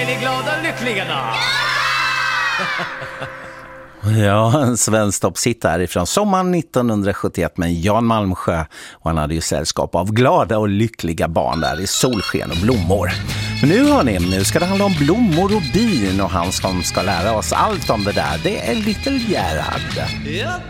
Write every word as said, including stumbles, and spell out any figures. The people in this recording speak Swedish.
är ni glada och lyckliga då? Ja, en svensktoppshit härifrån sommaren nittonhundrasjuttioett med Jan Malmsjö, och han hade ju sällskap av glada och lyckliga barn där i solsken och blommor. Men nu hörni, nu ska det handla om blommor och bin, och han som ska lära oss allt om det där, det är Little Gerhard.